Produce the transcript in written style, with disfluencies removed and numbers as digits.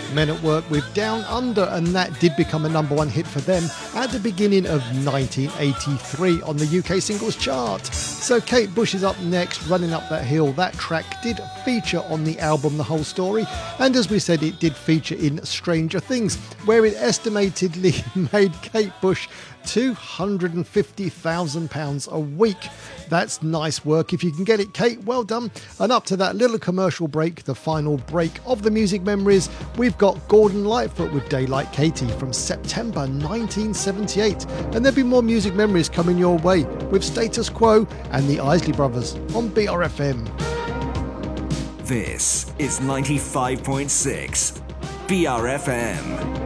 Men at Work with Down Under, and that did become a number one hit for them at the beginning of 1983 on the UK singles chart. So Kate Bush is up next, Running Up That Hill. That track did feature on the album The Whole Story, and as we said, it did feature in Stranger Things, where it estimatedly made Kate Bush £250,000 a week. That's nice work if you can get it, Kate. Well done. And up to that little commercial break, the final break of the Music Memories, we've got Gordon Lightfoot with Daylight Katie from September 1978. And there'll be more Music Memories coming your way with Status Quo and the Isley Brothers on BRFM. This is 95.6 BRFM.